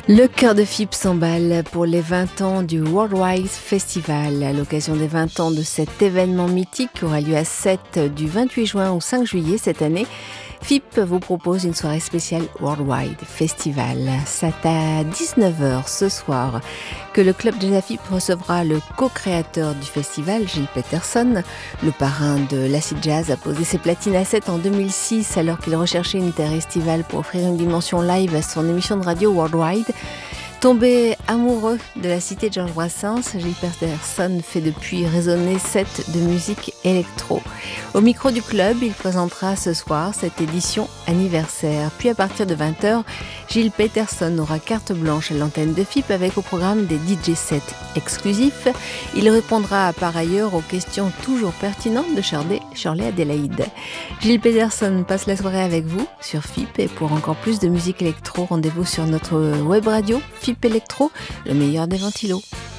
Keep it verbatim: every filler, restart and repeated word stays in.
Le cœur de F I P s'emballe pour les vingt ans du Worldwide Festival. À l'occasion des vingt ans de cet événement mythique qui aura lieu à Sète du vingt-huit juin au cinq juillet cette année, F I P vous propose une soirée spéciale Worldwide Festival. C'est à dix-neuf heures ce soir que le club Jazz F I P recevra le co-créateur du festival, Gilles Peterson. Le parrain de l'acid jazz a posé ses platines à Sète en deux mille six alors qu'il recherchait une terre estivale pour offrir une dimension live à son émission de radio Worldwide. Tombé amoureux de la cité de Georges Brassens, Gilles Peterson fait depuis résonner Sète de musique électro. Au micro du club, il présentera ce soir cette édition anniversaire. Puis à partir de vingt heures, Gilles Peterson aura carte blanche à l'antenne de F I P avec au programme des D J sets exclusifs. Il répondra par ailleurs aux questions toujours pertinentes de Shirley, Shirley Adélaïde. Gilles Peterson passe la soirée avec vous sur F I P et pour encore plus de musique électro, rendez-vous sur notre web radio F I P Electro, le meilleur des ventilos.